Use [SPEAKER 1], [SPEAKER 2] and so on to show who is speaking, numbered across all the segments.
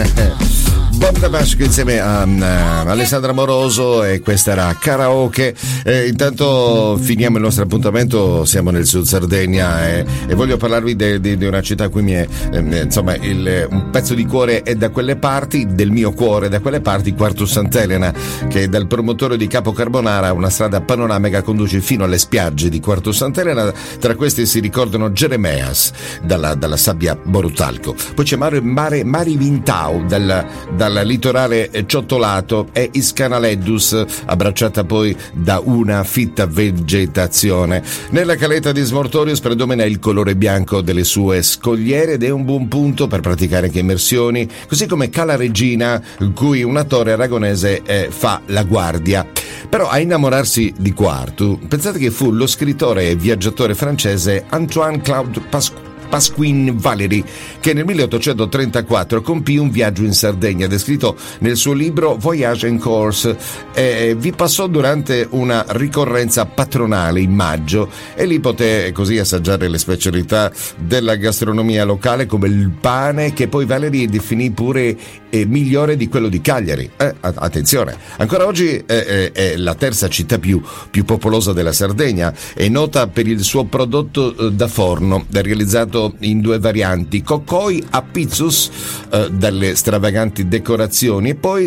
[SPEAKER 1] Bob Dabasco insieme a Alessandra Moroso, e questa era Karaoke. Intanto finiamo il nostro appuntamento, siamo nel Sud Sardegna e voglio parlarvi di una città a cui mi è insomma un pezzo di cuore è da quelle parti, del mio cuore da quelle parti, Quartu Sant'Elena, che dal promotore di Capo Carbonara una strada panoramica conduce fino alle spiagge di Quartu Sant'Elena. Tra queste si ricordano Geremeas dalla sabbia Borutalco, poi c'è Mari Vintau dal litorale ciottolato, e Iscanaleddus, abbracciata poi da una fitta vegetazione. Nella caletta di Smortorius predomina il colore bianco delle sue scogliere ed è un buon punto per praticare anche immersioni, così come Cala Regina, cui una torre aragonese fa la guardia. Però a innamorarsi di Quartu, pensate che fu lo scrittore e viaggiatore francese Antoine Claude Pasquin Valéry che nel 1834 compì un viaggio in Sardegna, descritto nel suo libro Voyage en Corse. Vi passò durante una ricorrenza patronale in maggio e lì poté così assaggiare le specialità della gastronomia locale, come il pane, che poi Valéry definì pure migliore di quello di Cagliari. Attenzione, ancora oggi è la terza città più popolosa della Sardegna, è nota per il suo prodotto da forno, realizzato in due varianti, coccoi a pizzus, dalle stravaganti decorazioni, e poi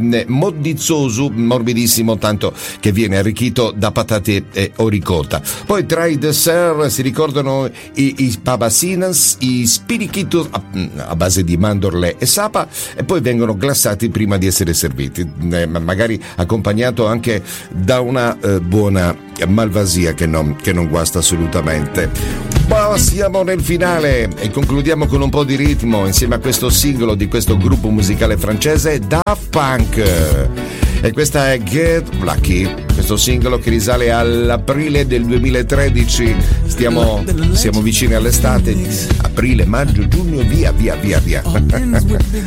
[SPEAKER 1] modizzosu, morbidissimo, tanto che viene arricchito da patate o ricotta. Poi tra i dessert si ricordano i pabacinas, i spirichitos a base di mandorle e sapa, e poi vengono glassati prima di essere serviti, magari accompagnato anche da una buona malvasia che non guasta assolutamente. Ma siamo nel finale e concludiamo con un po' di ritmo insieme a questo singolo di questo gruppo musicale francese Daft Punk, e questa è Get Lucky, questo singolo che risale all'aprile del 2013. Siamo vicini all'estate, aprile, maggio, giugno, via.